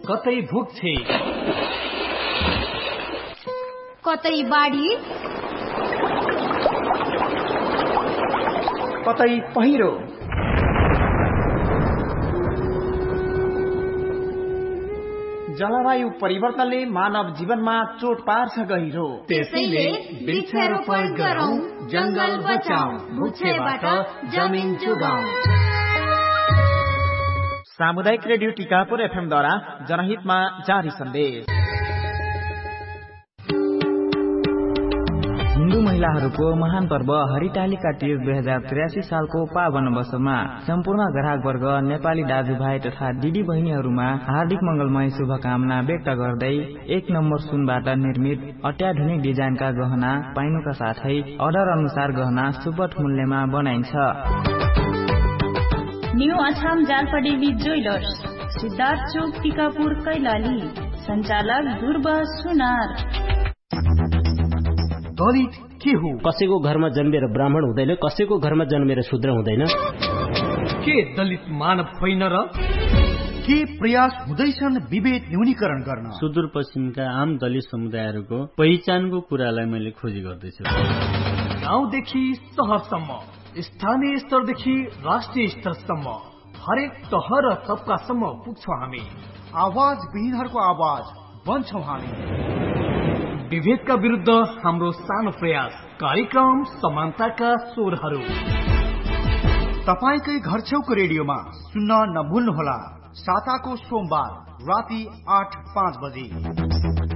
कतै भुक्छे, कतै बाढी, कतै पहिरो। जलवायु परिवर्तनले मानव जीवनमा चोट पार्छ गहिरो। त्यसैले वृक्षारोपण गरौँ, जंगल बचाऊ, भुक्छेबाट जमिन जोगाऊ। सामुदायिक रेडियो टिकापुर FM द्वारा जनहितमा जारी सन्देश। हिन्दू महिलाहरूको महान पर्व हरितालिका तीज 2083 सालको पावन अवसरमा सम्पूर्ण ग्राहकवर्ग, नेपाली दाजुभाइ तथा दिदी बहिनीहरूमा हार्दिक मंगलमय शुभकामना व्यक्त गर्दै 1 नम्बर सुनबाट निर्मित अत्याधुनिक डिजाइनका गहना पाइनुका साथै अर्डर अनुसार गहना सुपथ मूल्यमा बनाइन्छ। न्यू अछाम जालपादेवी ज्वेलर्स, सिद्धार्थ चोक, टिकापुर, कैलाली। सञ्चालक ध्रुव सुनार। दलित के हो? कसैको घरमा जन्मेर ब्राह्मण हुँदैन, कसैको घरमा जन्मेर शूद्र हुँदैन। के दलित मानव होइन र? के प्रयास हुँदैछन् विभेद न्यूनीकरण गर्न? सुदूरपश्चिमका आम दलित समुदायहरूको पहिचानको कुरालाई मैले खोजी गर्दैछु। गाउँदेखि शहरसम्म, स्थानीय स्तरदेखि राष्ट्रिय स्तरसम्म हरेक तह र तबकासम्म पुग्छौं हामी। आवाज विहीनहरूको आवाज बन्छौं हामी। विभेदका विरुद्ध हाम्रो सानो प्रयास, कार्यक्रम समानताका स्वरहरू तपाईकै घर छेउको रेडियोमा सुन्न नभुल्नुहोला। साताको सोमबार राति 8:05 बजे।